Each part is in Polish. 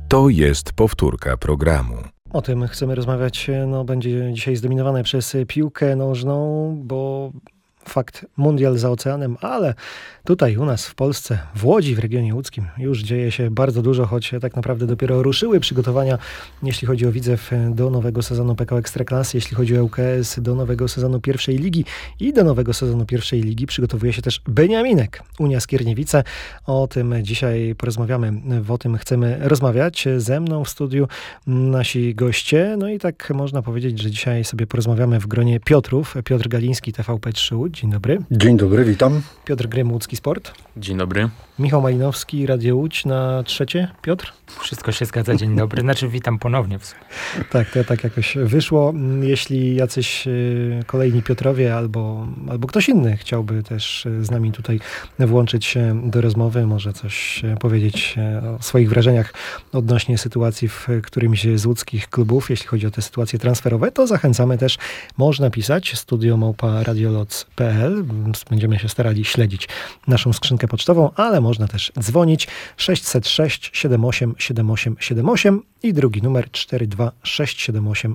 To jest powtórka programu. O tym chcemy rozmawiać. Będzie dzisiaj zdominowane przez piłkę nożną, bo fakt mundial za oceanem, ale tutaj u nas w Polsce, w Łodzi, w regionie łódzkim już dzieje się bardzo dużo, choć tak naprawdę dopiero ruszyły przygotowania, jeśli chodzi o Widzew, do nowego sezonu PKO Ekstraklasy, jeśli chodzi o ŁKS, do nowego sezonu pierwszej ligi i do nowego sezonu pierwszej ligi przygotowuje się też Beniaminek, Unia Skierniewice. O tym dzisiaj porozmawiamy, o tym chcemy rozmawiać. Ze mną w studiu nasi goście, no i tak można powiedzieć, że dzisiaj sobie porozmawiamy w gronie Piotrów. Piotr Galiński, TVP3 Łódź. Dzień dobry. Dzień dobry, witam. Piotr Grym, Łódzki Sport. Dzień dobry. Michał Malinowski, Radio Łódź na trzecie. Piotr? Wszystko się zgadza, dzień dobry. Znaczy witam ponownie w sumie. Tak, to tak jakoś wyszło. Jeśli jacyś kolejni Piotrowie albo ktoś inny chciałby też z nami tutaj włączyć się do rozmowy, może coś powiedzieć o swoich wrażeniach odnośnie sytuacji w którymś z łódzkich klubów, jeśli chodzi o te sytuacje transferowe, to zachęcamy też. Można pisać studio@radioloc.pl. Będziemy się starali śledzić naszą skrzynkę pocztową, ale można też dzwonić 606 78 78 78 i drugi numer 42678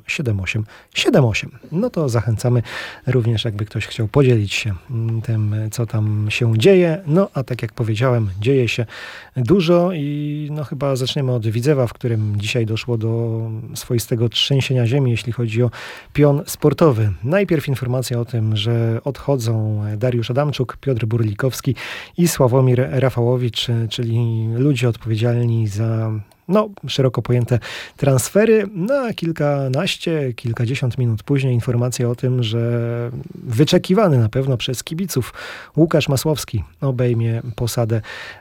7878. No to zachęcamy również, jakby ktoś chciał podzielić się tym, co tam się dzieje. No a tak jak powiedziałem, dzieje się dużo i chyba zaczniemy od Widzewa, w którym dzisiaj doszło do swoistego trzęsienia ziemi, jeśli chodzi o pion sportowy. Najpierw informacja o tym, że odchodzą Dariusz Adamczuk, Piotr Burlikowski i Sławomir Rafałowicz, czyli ludzie odpowiedzialni za szeroko pojęte transfery. A kilkadziesiąt minut później informacja o tym, że wyczekiwany na pewno przez kibiców Łukasz Masłowski obejmie posadę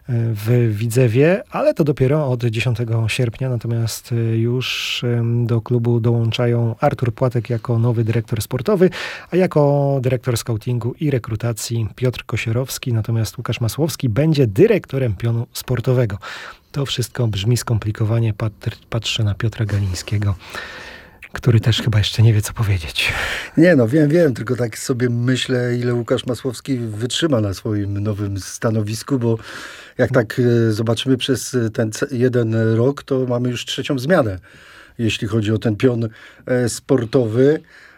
w Widzewie, ale to dopiero od 10 sierpnia, natomiast już do klubu dołączają Artur Płatek jako nowy dyrektor sportowy, a jako dyrektor scoutingu i rekrutacji Piotr Kosierowski, natomiast Łukasz Masłowski będzie dyrektorem pionu sportowego. To wszystko brzmi skomplikowanie. Patrzę na Piotra Galińskiego, który też chyba jeszcze nie wie, co powiedzieć. Nie, wiem, tylko tak sobie myślę, ile Łukasz Masłowski wytrzyma na swoim nowym stanowisku, bo jak tak zobaczymy przez ten jeden rok, to mamy już trzecią zmianę, jeśli chodzi o ten pion sportowy.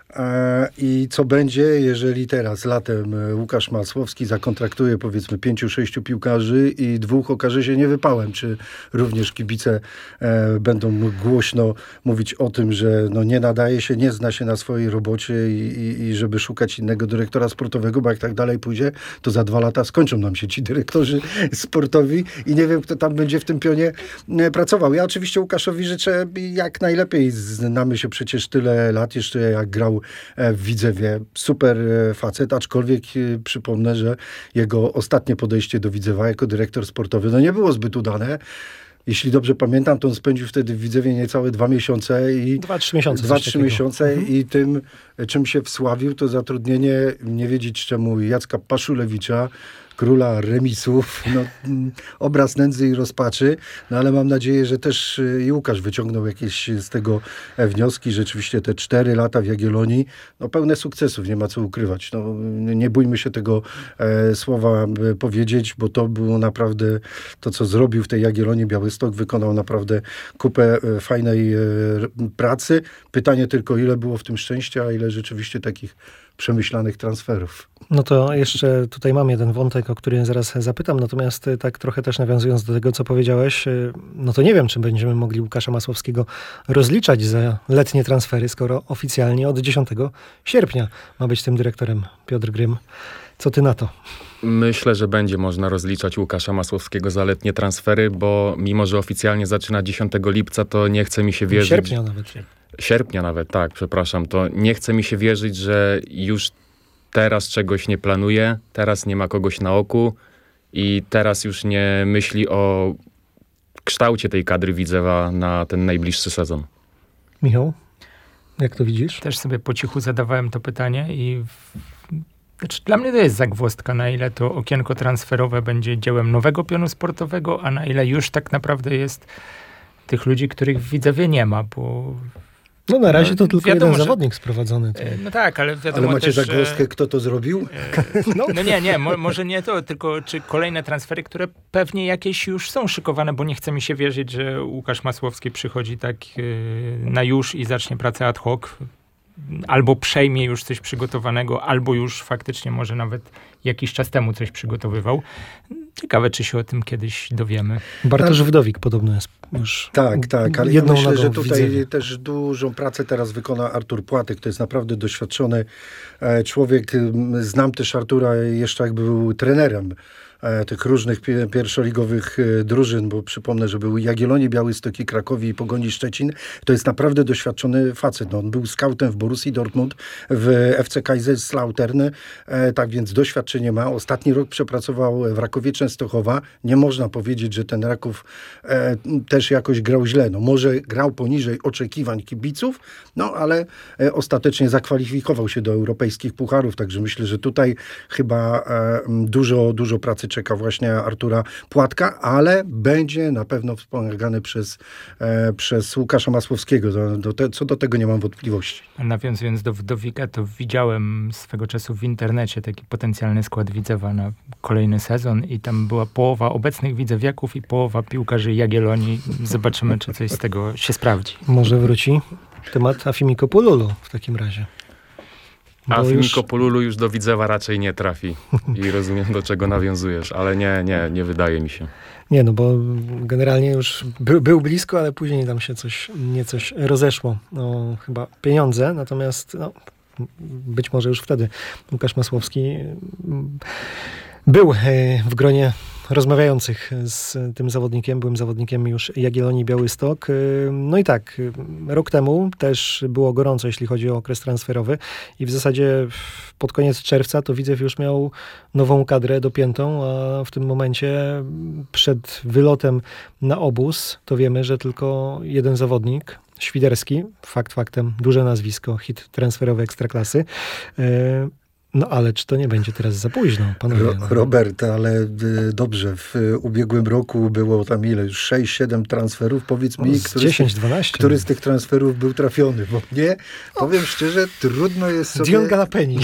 I co będzie, jeżeli teraz latem Łukasz Masłowski zakontraktuje powiedzmy 5-6 piłkarzy i 2 okaże się niewypałem? Czy również kibice będą głośno mówić o tym, że nie nadaje się, nie zna się na swojej robocie i żeby szukać innego dyrektora sportowego, bo jak tak dalej pójdzie, to za 2 lata skończą nam się ci dyrektorzy sportowi i nie wiem, kto tam będzie w tym pionie pracował. Ja oczywiście Łukaszowi życzę jak najlepiej. Znamy się przecież tyle lat, jeszcze jak grał w Widzewie. Super facet, aczkolwiek przypomnę, że jego ostatnie podejście do Widzewa jako dyrektor sportowy nie było zbyt udane. Jeśli dobrze pamiętam, to on spędził wtedy w Widzewie niecałe 2 miesiące. 2-3 miesiące. 2-3 miesiące i tym, czym się wsławił, to zatrudnienie, nie wiedzieć czemu, Jacka Paszulewicza, króla remisów, obraz nędzy i rozpaczy, ale mam nadzieję, że też i Łukasz wyciągnął jakieś z tego wnioski. Rzeczywiście te 4 lata w Jagiellonii, pełne sukcesów, nie ma co ukrywać. Nie bójmy się tego słowa powiedzieć, bo to było naprawdę to, co zrobił w tej Jagiellonii. Białystok wykonał naprawdę kupę fajnej pracy. Pytanie tylko, ile było w tym szczęścia, a ile rzeczywiście takich przemyślanych transferów. To jeszcze tutaj mam jeden wątek, o który zaraz zapytam, natomiast tak trochę też nawiązując do tego, co powiedziałeś, to nie wiem, czy będziemy mogli Łukasza Masłowskiego rozliczać za letnie transfery, skoro oficjalnie od 10 sierpnia ma być tym dyrektorem Piotr Grym. Co ty na to? Myślę, że będzie można rozliczać Łukasza Masłowskiego za letnie transfery, bo mimo, że oficjalnie zaczyna 10 lipca, to nie chce mi się wierzyć... Sierpnia nawet, tak, przepraszam. To nie chce mi się wierzyć, że już teraz czegoś nie planuje, teraz nie ma kogoś na oku i teraz już nie myśli o kształcie tej kadry Widzewa na ten najbliższy sezon. Michał, jak to widzisz? Też sobie po cichu zadawałem to pytanie i dla mnie to jest zagwozdka, na ile to okienko transferowe będzie dziełem nowego pionu sportowego, a na ile już tak naprawdę jest tych ludzi, których w Widzewie nie ma, bo No na razie to tylko jeden zawodnik sprowadzony. No tak, ale wiadomo Ale macie też, zagwozdkę, kto to zrobił? No nie, może nie to, tylko czy kolejne transfery, które pewnie jakieś już są szykowane, bo nie chce mi się wierzyć, że Łukasz Masłowski przychodzi tak na już i zacznie pracę ad hoc. Albo przejmie już coś przygotowanego, albo już faktycznie może nawet jakiś czas temu coś przygotowywał. Ciekawe, czy się o tym kiedyś dowiemy. Bartosz Wdowik podobno jest już Tak, ale jedną ja myślę, że tutaj Widzewie. też dużą pracę teraz wykona Artur Płatek. To jest naprawdę doświadczony człowiek. Znam też Artura jeszcze jak był trenerem tych różnych pierwszoligowych drużyn, bo przypomnę, że był Jagiellonii, Białystok, Krakowi i Pogoni Szczecin. To jest naprawdę doświadczony facet. No, on był skautem w Borussii Dortmund, w FC Kaiserslautern, tak więc doświadczenie ma. Ostatni rok przepracował w Rakowie Częstochowa. Nie można powiedzieć, że ten Raków też jakoś grał źle. No, może grał poniżej oczekiwań kibiców, no ale ostatecznie zakwalifikował się do europejskich pucharów, także myślę, że tutaj chyba dużo pracy czeka właśnie Artura Płatka, ale będzie na pewno wspomagany przez Łukasza Masłowskiego. Co do tego nie mam wątpliwości. Nawiązując do Wdowika, to widziałem swego czasu w internecie taki potencjalny skład Widzewa na kolejny sezon i tam była połowa obecnych widzewiaków i połowa piłkarzy Jagiellonii. Zobaczymy, czy coś z tego się sprawdzi. Może wróci temat Afimiko Pululu w takim razie. A Afimiko Pululu już do Widzewa raczej nie trafi. I rozumiem, do czego nawiązujesz, ale nie wydaje mi się. Nie, no bo generalnie już był blisko, ale później tam się coś rozeszło. No, chyba pieniądze, natomiast być może już wtedy Łukasz Masłowski był w gronie rozmawiających z tym zawodnikiem, byłym zawodnikiem już Jagiellonii Białystok. No i tak, rok temu też było gorąco, jeśli chodzi o okres transferowy i w zasadzie pod koniec czerwca to Widzew już miał nową kadrę dopiętą, a w tym momencie przed wylotem na obóz to wiemy, że tylko jeden zawodnik, Świderski, faktem, duże nazwisko, hit transferowy Ekstraklasy. No ale czy to nie będzie teraz za późno, panowie? Robert, ale dobrze, w ubiegłym roku było tam ile? Już 6-7 transferów. Powiedz mi, 10-12. Który z tych transferów był trafiony? Bo mnie, powiem szczerze, trudno jest sobie... Dion Galapeni.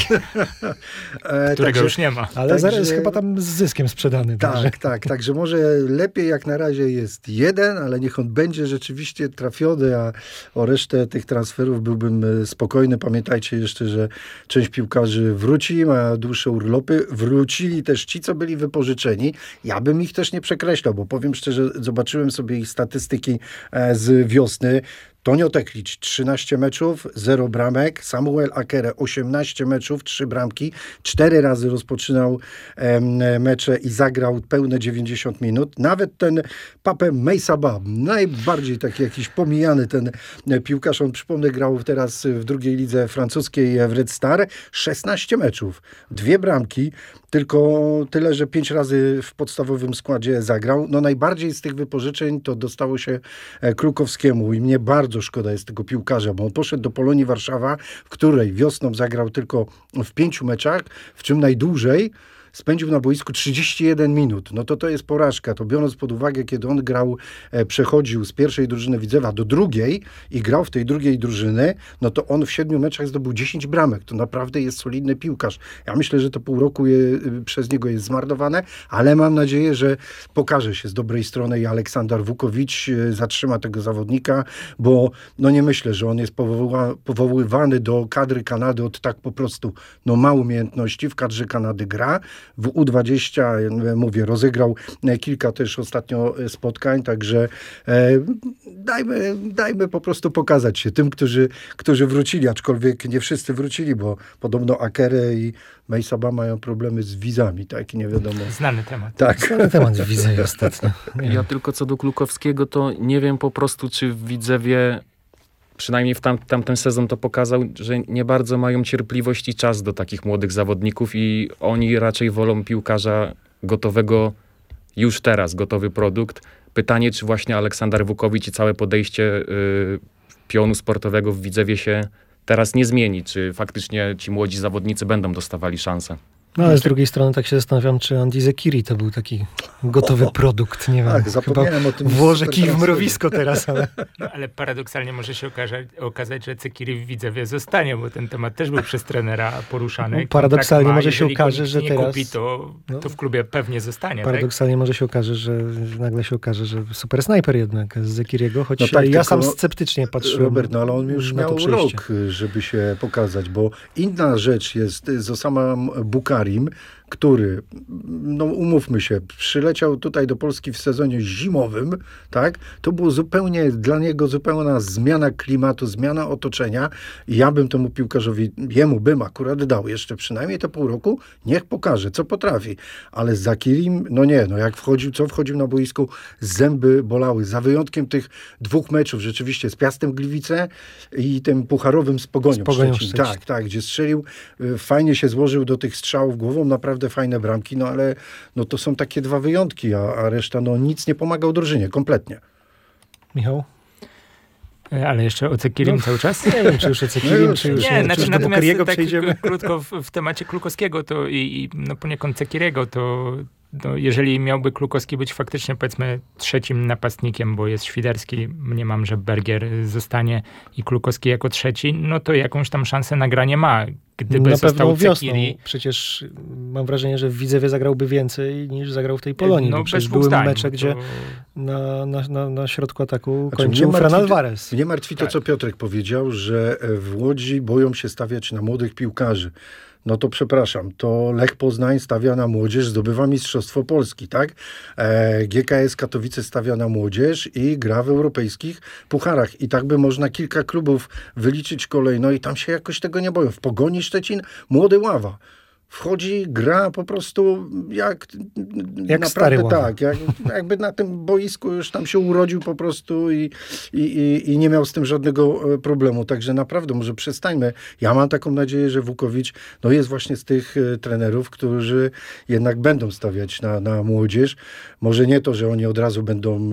Którego już nie ma. Ale zaraz chyba tam z zyskiem sprzedany. Tak. Także może lepiej jak na razie jest jeden, ale niech on będzie rzeczywiście trafiony, a o resztę tych transferów byłbym spokojny. Pamiętajcie jeszcze, że część piłkarzy wróci, ma dłuższe urlopy. Wrócili też ci, co byli wypożyczeni. Ja bym ich też nie przekreślał, bo powiem szczerze, zobaczyłem sobie ich statystyki z wiosny. Tonio Teklicz 13 meczów, 0 bramek. Samuel Akere 18 meczów, 3 bramki. 4 razy rozpoczynał mecze i zagrał pełne 90 minut. Nawet ten Pape Meissaba, najbardziej taki jakiś pomijany ten piłkarz, on przypomnę grał teraz w drugiej lidze francuskiej w Red Star. 16 meczów, 2 bramki. Tylko tyle, że 5 razy w podstawowym składzie zagrał. No najbardziej z tych wypożyczeń to dostało się Krukowskiemu i mnie bardzo szkoda jest tego piłkarza, bo on poszedł do Polonii Warszawa, w której wiosną zagrał tylko w 5 meczach, w czym najdłużej spędził na boisku 31 minut. No to jest porażka. To biorąc pod uwagę, kiedy on grał, przechodził z pierwszej drużyny Widzewa do drugiej i grał w tej drugiej drużyny, no to on w 7 meczach zdobył 10 bramek. To naprawdę jest solidny piłkarz. Ja myślę, że to pół roku przez niego jest zmarnowane, ale mam nadzieję, że pokaże się z dobrej strony i Aleksander Wukowicz zatrzyma tego zawodnika, bo no nie myślę, że on jest powoływany do kadry Kanady od tak po prostu. No ma umiejętności, w kadrze Kanady gra. W U20, mówię, rozegrał kilka też ostatnio spotkań, także dajmy po prostu pokazać się tym, którzy wrócili, aczkolwiek nie wszyscy wrócili, bo podobno Akere i Meissaba mają problemy z wizami, tak? I nie wiadomo. Znany temat. Tak. Znany temat w Widzewie ostatnio. Ja tylko co do Klukowskiego, to nie wiem po prostu, czy w Widzewie przynajmniej w tamten sezon to pokazał, że nie bardzo mają cierpliwość i czas do takich młodych zawodników i oni raczej wolą piłkarza gotowego już teraz, gotowy produkt. Pytanie, czy właśnie Aleksander Wukowicz i całe podejście pionu sportowego w Widzewie się teraz nie zmieni, czy faktycznie ci młodzi zawodnicy będą dostawali szansę. No ale z drugiej strony tak się zastanawiam, czy Andy Zekiri to był taki gotowy produkt, nie wiem. Tak, zapomniałem o tym. Włożę kij w mrowisko teraz, ale... No, ale paradoksalnie może się okazać, że Zekiri w Widzewie zostanie, bo ten temat też był przez trenera poruszany. No, paradoksalnie może się jeżeli okaże, że nie teraz... kupi, to w klubie pewnie zostanie. Paradoksalnie może się okaże, że nagle się okaże, że super snajper jednak z Zekiriego, choć No tak, ja sam sceptycznie patrzyłem. Robert, no ale on już miał rok, żeby się pokazać, bo inna rzecz jest z Osamem Bukarim, który, no umówmy się, przyleciał tutaj do Polski w sezonie zimowym, tak? To było zupełnie dla niego zupełna zmiana klimatu, zmiana otoczenia. I ja bym temu piłkarzowi, jemu bym akurat dał jeszcze przynajmniej te pół roku, niech pokaże, co potrafi. Ale z Zakirim, no nie, no jak wchodził na boisku, zęby bolały. Za wyjątkiem tych 2 meczów rzeczywiście z Piastem Gliwice i tym pucharowym z Pogonią Szczecin. Tak, gdzie strzelił, fajnie się złożył do tych strzałów głową, naprawdę fajne bramki, no ale no to są takie 2 wyjątki, a reszta no nic nie pomagał drużynie, kompletnie. Michał? Ale jeszcze o Cekirim cały czas? Nie wiem, czy już o Cekirim, czy już do Bukariego tak przejdziemy. Krótko w temacie Klukowskiego to i no poniekąd Cekiriego, to jeżeli miałby Klukowski być faktycznie powiedzmy 3. napastnikiem, bo jest Świderski, mniemam, że Bergier zostanie i Klukowski jako 3, no to jakąś tam szansę na granie ma. Gdyby na został pewno Cekiri... wiosną. Przecież mam wrażenie, że w Widzewie zagrałby więcej niż zagrał w tej Polonii. No, przecież były mecze, gdzie na środku ataku kończył Fran Alvarez. Mnie martwi to, co Piotrek powiedział, że w Łodzi boją się stawiać na młodych piłkarzy. No to przepraszam, to Lech Poznań stawia na młodzież, zdobywa Mistrzostwo Polski, tak? GKS Katowice stawia na młodzież i gra w europejskich pucharach. I tak by można kilka klubów wyliczyć kolejno i tam się jakoś tego nie boją. W Pogoni Szczecin młody Ława. Wchodzi, gra po prostu jak naprawdę stary Ława. Tak, jakby na tym boisku już tam się urodził po prostu i nie miał z tym żadnego problemu. Także naprawdę może przestańmy. Ja mam taką nadzieję, że Wukowicz no jest właśnie z tych trenerów, którzy jednak będą stawiać na młodzież. Może nie to, że oni od razu będą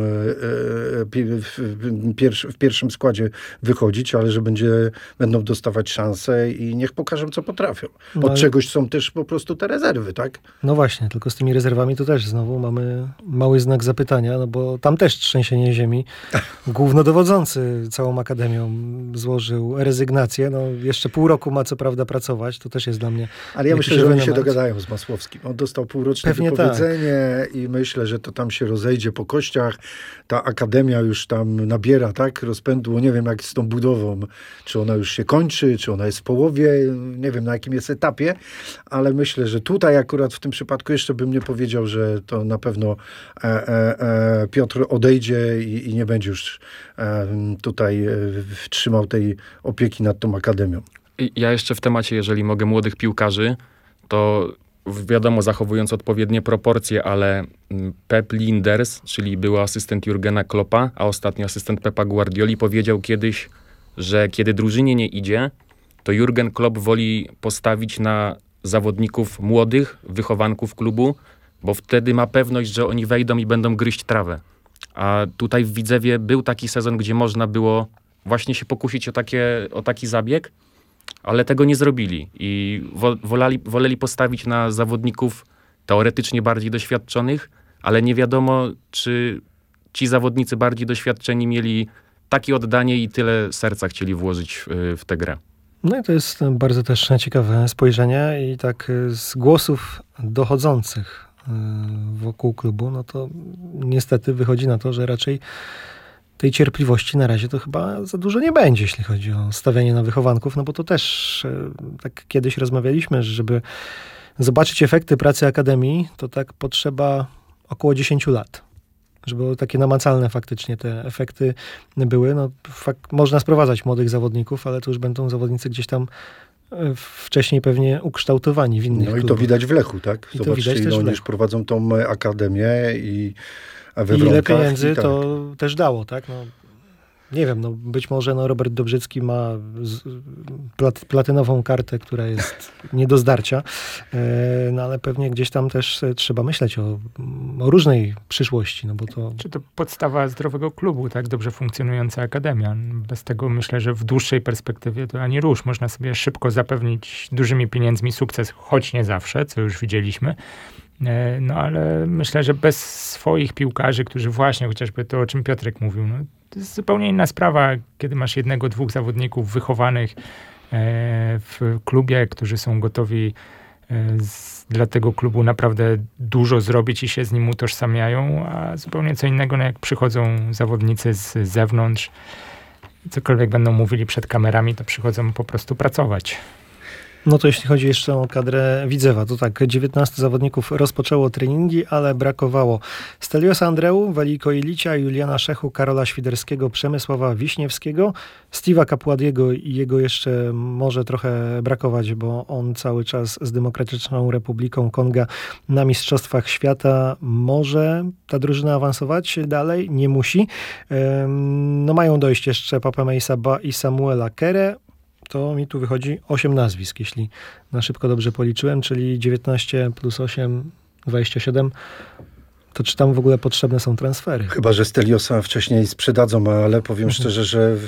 w pierwszym składzie wychodzić, ale że będą dostawać szansę i niech pokażą, co potrafią. Od czegoś są też po prostu te rezerwy, tak? No właśnie, tylko z tymi rezerwami to też znowu mamy mały znak zapytania, no bo tam też trzęsienie ziemi. Głównodowodzący całą akademią złożył rezygnację. No jeszcze pół roku ma co prawda pracować, to też jest dla mnie... Ale ja myślę, że oni się dogadają z Masłowskim. On dostał półroczne wypowiedzenie i myślę, że to tam się rozejdzie po kościach. Ta akademia już tam nabiera, tak? Rozpędu. Nie wiem, jak z tą budową. Czy ona już się kończy, czy ona jest w połowie. Nie wiem, na jakim jest etapie, ale myślę, że tutaj akurat w tym przypadku jeszcze bym nie powiedział, że to na pewno Piotr odejdzie i nie będzie już tutaj trzymał tej opieki nad tą akademią. Ja jeszcze w temacie, jeżeli mogę, młodych piłkarzy, to wiadomo, zachowując odpowiednie proporcje, ale Pep Linders, czyli były asystent Jurgena Kloppa, a ostatnio asystent Pepa Guardioli, powiedział kiedyś, że kiedy drużynie nie idzie, to Jurgen Klopp woli postawić na zawodników młodych, wychowanków klubu, bo wtedy ma pewność, że oni wejdą i będą gryźć trawę. A tutaj w Widzewie był taki sezon, gdzie można było właśnie się pokusić o taki zabieg, ale tego nie zrobili i woleli postawić na zawodników teoretycznie bardziej doświadczonych, ale nie wiadomo, czy ci zawodnicy bardziej doświadczeni mieli takie oddanie i tyle serca chcieli włożyć w tę grę. No i to jest bardzo też ciekawe spojrzenie i tak z głosów dochodzących wokół klubu, no to niestety wychodzi na to, że raczej tej cierpliwości na razie to chyba za dużo nie będzie, jeśli chodzi o stawianie na wychowanków, no bo to też tak kiedyś rozmawialiśmy, że żeby zobaczyć efekty pracy Akademii, to tak potrzeba około 10 lat. Żeby takie namacalne faktycznie te efekty były. No, można sprowadzać młodych zawodników, ale to już będą zawodnicy gdzieś tam wcześniej pewnie ukształtowani w innych klubach. I to widać w Lechu, tak? Zobaczcie, ile oni już prowadzą tą akademię i we ile Wronkach, pieniędzy to też dało, tak? No, Nie wiem, no być może Robert Dobrzycki ma platynową kartę, która jest nie do zdarcia, no ale pewnie gdzieś tam też trzeba myśleć o różnej przyszłości, no bo to... Czy to podstawa zdrowego klubu, tak dobrze funkcjonująca akademia. Bez tego myślę, że w dłuższej perspektywie to ani rusz. Można sobie szybko zapewnić dużymi pieniędzmi sukces, choć nie zawsze, co już widzieliśmy. No ale myślę, że bez swoich piłkarzy, którzy właśnie, chociażby to, o czym Piotrek mówił, no, to jest zupełnie inna sprawa, kiedy masz 1-2 zawodników wychowanych w klubie, którzy są gotowi dla tego klubu naprawdę dużo zrobić i się z nim utożsamiają, a zupełnie co innego, no, jak przychodzą zawodnicy z zewnątrz, cokolwiek będą mówili przed kamerami, to przychodzą po prostu pracować. No to jeśli chodzi jeszcze o kadrę Widzewa, to tak, 19 zawodników rozpoczęło treningi, ale brakowało Steliosa Andreu, Veliko Ilicia, Juliana Szechu, Karola Świderskiego, Przemysława Wiśniewskiego, Steve'a Capuadiego i jego jeszcze może trochę brakować, bo on cały czas z Demokratyczną Republiką Konga na Mistrzostwach Świata. Może ta drużyna awansować dalej? Nie musi. No mają dojść jeszcze Papeme Isaba i Samuela Kere. To mi tu wychodzi 8 nazwisk, jeśli na szybko dobrze policzyłem, czyli 19 plus 8, 27. To czy tam w ogóle potrzebne są transfery? Chyba, że Steliosa wcześniej sprzedadzą, ale powiem szczerze, że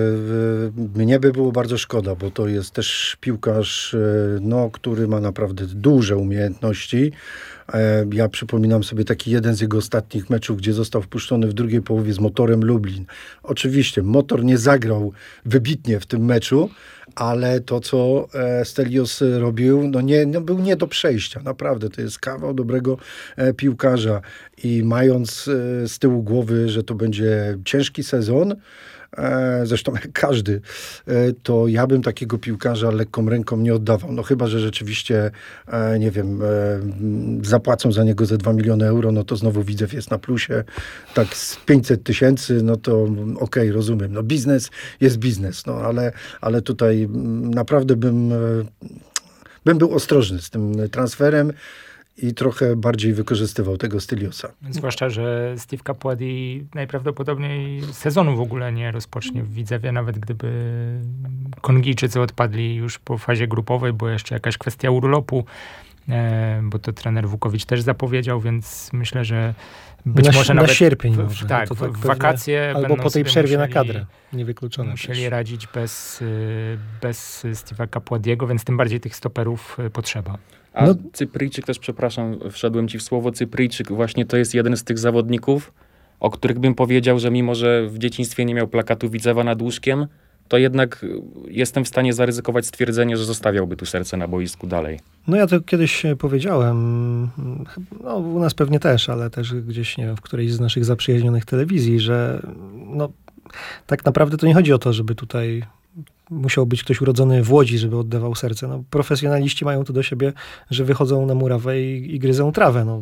mnie by było bardzo szkoda, bo to jest też piłkarz, no, który ma naprawdę duże umiejętności. Ja przypominam sobie taki jeden z jego ostatnich meczów, gdzie został wpuszczony w drugiej połowie z Motorem Lublin. Oczywiście Motor nie zagrał wybitnie w tym meczu, ale to, co Stelios robił, no był nie do przejścia. Naprawdę, to jest kawał dobrego piłkarza. I mając z tyłu głowy, że to będzie ciężki sezon, zresztą jak każdy, to ja bym takiego piłkarza lekką ręką nie oddawał. No chyba, że rzeczywiście, nie wiem, zapłacą za niego ze 2 miliony euro, no to znowu Widzew jest na plusie. Tak z 500 000, no to okej, rozumiem. No biznes jest biznes, no ale tutaj naprawdę bym był ostrożny z tym transferem i trochę bardziej wykorzystywał tego Steliosa. Zwłaszcza, że Steve Capuadi najprawdopodobniej sezonu w ogóle nie rozpocznie w Widzewie, nawet gdyby Kongijczycy odpadli już po fazie grupowej, bo jeszcze jakaś kwestia urlopu, bo to trener Wukowicz też zapowiedział, więc myśle, że być może nawet... Na sierpień może. Tak, w wakacje albo po tej przerwie na kadrę. Niewykluczone. Musieli radzić bez Steve'a Capuadiego, więc tym bardziej tych stoperów potrzeba. A Cypryjczyk też, przepraszam, wszedłem ci w słowo, Cypryjczyk właśnie to jest jeden z tych zawodników, o których bym powiedział, że mimo, że w dzieciństwie nie miał plakatu Widzewa nad łóżkiem, to jednak jestem w stanie zaryzykować stwierdzenie, że zostawiałby tu serce na boisku dalej. No ja to kiedyś powiedziałem, no u nas pewnie też, ale też gdzieś, nie wiem, w którejś z naszych zaprzyjaźnionych telewizji, że no tak naprawdę to nie chodzi o to, żeby tutaj musiał być ktoś urodzony w Łodzi, żeby oddawał serce. No, profesjonaliści mają to do siebie, że wychodzą na murawę i gryzą trawę. No,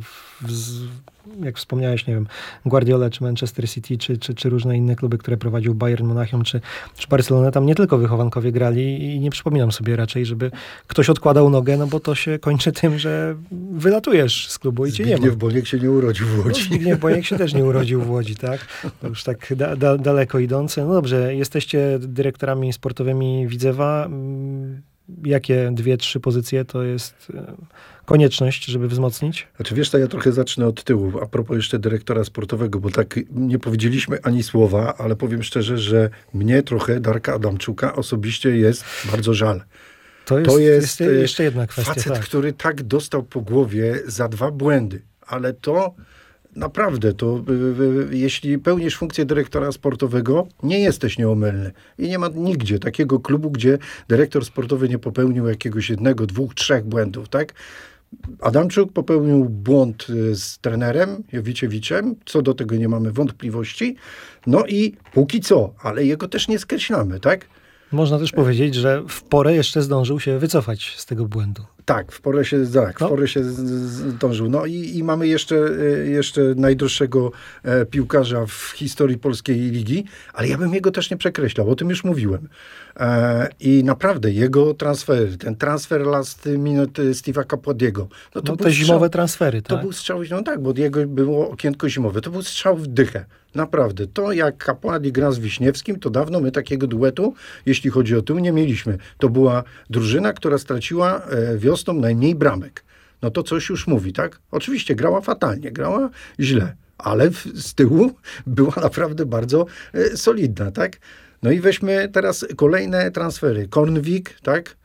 jak wspomniałeś, nie wiem, Guardiola, czy Manchester City, czy różne inne kluby, które prowadził Bayern Monachium, czy Barcelona, tam nie tylko wychowankowie grali i nie przypominam sobie raczej, żeby ktoś odkładał nogę, no bo to się kończy tym, że wylatujesz z klubu i cię nie ma. Zbigniew Boniek się nie urodził w Łodzi. No, Zbigniew Boniek się też nie urodził w Łodzi, tak? To już tak daleko idące. No dobrze, jesteście dyrektorami sportowymi Widzewa. Jakie 2-3 pozycje to jest konieczność, żeby wzmocnić? Znaczy wiesz, to ja trochę zacznę od tyłu, a propos jeszcze dyrektora sportowego, bo tak nie powiedzieliśmy ani słowa, ale powiem szczerze, że mnie trochę Darka Adamczuka osobiście jest bardzo żal. To jest jeszcze jedna kwestia. Facet, tak. który tak dostał po głowie za 2 błędy, ale to naprawdę, to jeśli pełnisz funkcję dyrektora sportowego, nie jesteś nieomylny. I nie ma nigdzie takiego klubu, gdzie dyrektor sportowy nie popełnił jakiegoś 1, 2, 3 błędów, tak? Adamczuk popełnił błąd z trenerem Jowiciewiczem, co do tego nie mamy wątpliwości. No i póki co, ale jego też nie skreślamy, tak? Można też powiedzieć, że w porę jeszcze zdążył się wycofać z tego błędu. Tak, w porę się zdążył. No i mamy jeszcze najdroższego piłkarza w historii polskiej ligi, ale ja bym jego też nie przekreślał, o tym już mówiłem. I naprawdę jego transfery, ten transfer last minute Steve'a Capodiego. No to te zimowe transfery, tak? To był strzał, no tak, bo jego było okienko zimowe, to był strzał w dychę. Naprawdę. To jak Capodi gra z Wiśniewskim, to dawno my takiego duetu, jeśli chodzi o tył, nie mieliśmy. To była drużyna, która straciła wiosną najmniej bramek. No to coś już mówi, tak? Oczywiście grała fatalnie, grała źle, ale z tyłu była naprawdę bardzo solidna, tak? No i weźmy teraz kolejne transfery. Kornwik, tak?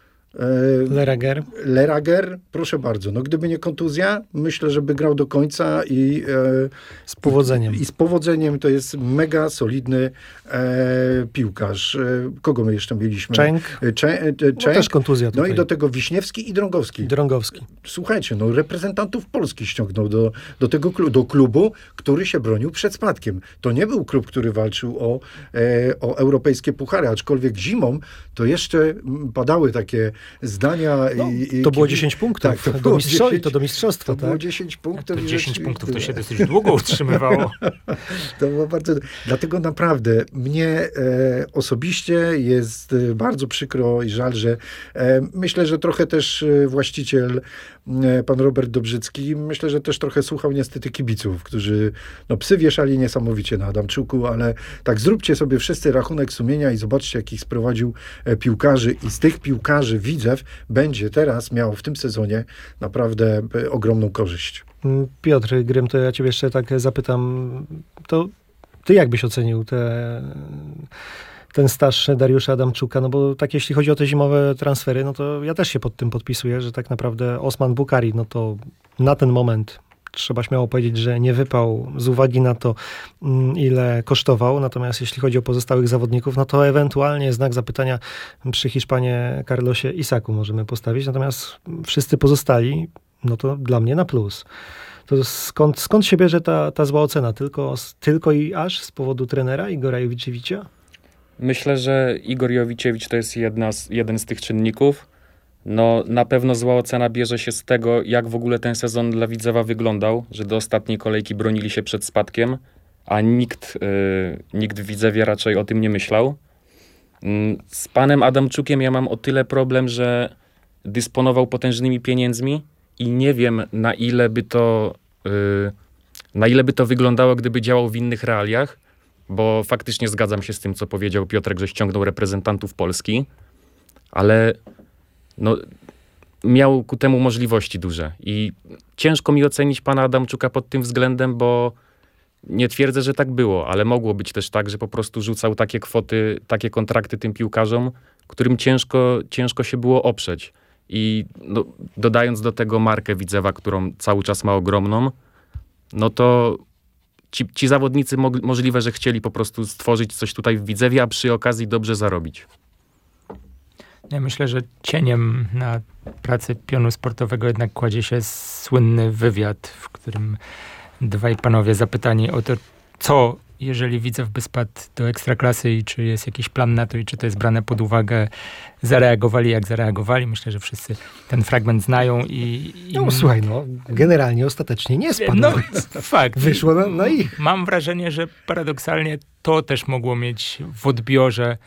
Lerager, proszę bardzo. No gdyby nie kontuzja, myślę, że by grał do końca i z powodzeniem. I z powodzeniem to jest mega solidny piłkarz. Kogo my jeszcze mieliśmy? Częk. No też kontuzja tutaj. No i do tego Wiśniewski i Drągowski. Słuchajcie, no reprezentantów Polski ściągnął do tego do klubu, który się bronił przed spadkiem. To nie był klub, który walczył o europejskie puchary, aczkolwiek zimą to jeszcze padały takie zdania. No, to było 10 punktów. Tak, do mistrzostwa. To było 10 punktów. To 10 punktów to się dosyć długo utrzymywało. To było bardzo... Dlatego naprawdę mnie osobiście jest bardzo przykro i żal, że myślę, że trochę też właściciel, pan Robert Dobrzycki, myślę, że też trochę słuchał niestety kibiców, którzy psy wieszali niesamowicie na Adamczuku, ale tak zróbcie sobie wszyscy rachunek sumienia i zobaczcie, jakich sprowadził piłkarzy i z tych piłkarzy Widzew będzie teraz miał w tym sezonie naprawdę ogromną korzyść. Piotr Grym, to ja ciebie jeszcze tak zapytam, to ty jak byś ocenił ten staż Dariusza Adamczuka? No bo tak jeśli chodzi o te zimowe transfery, no to ja też się pod tym podpisuję, że tak naprawdę Osman Bukari, no to na ten moment trzeba śmiało powiedzieć, że nie wypał z uwagi na to, ile kosztował. Natomiast jeśli chodzi o pozostałych zawodników, no to ewentualnie znak zapytania przy Hiszpanie Carlosie Isaku możemy postawić. Natomiast wszyscy pozostali, no to dla mnie na plus. To skąd się bierze ta zła ocena? Tylko i aż z powodu trenera Igora Jowiczewicza? Myślę, że Igor Jowiczewicz to jest jeden z tych czynników. No na pewno zła ocena bierze się z tego, jak w ogóle ten sezon dla Widzewa wyglądał, że do ostatniej kolejki bronili się przed spadkiem, a nikt w Widzewie raczej o tym nie myślał. Z panem Adamczukiem ja mam o tyle problem, że dysponował potężnymi pieniędzmi i nie wiem, na ile by to wyglądało, gdyby działał w innych realiach, bo faktycznie zgadzam się z tym, co powiedział Piotrek, że ściągnął reprezentantów Polski, ale no, miał ku temu możliwości duże i ciężko mi ocenić pana Adamczuka pod tym względem, bo nie twierdzę, że tak było, ale mogło być też tak, że po prostu rzucał takie kwoty, takie kontrakty tym piłkarzom, którym ciężko się było oprzeć. I no, dodając do tego markę Widzewa, którą cały czas ma ogromną, no to ci zawodnicy możliwe, że chcieli po prostu stworzyć coś tutaj w Widzewie, a przy okazji dobrze zarobić. Ja myślę, że cieniem na pracy pionu sportowego jednak kładzie się słynny wywiad, w którym dwaj panowie zapytani o to, co jeżeli Widzew by spadł do Ekstraklasy i czy jest jakiś plan na to i czy to jest brane pod uwagę, zareagowali jak zareagowali. Myślę, że wszyscy ten fragment znają No słuchaj, generalnie ostatecznie nie spadł. No fakt. Wyszło no i... Mam wrażenie, że paradoksalnie to też mogło mieć w odbiorze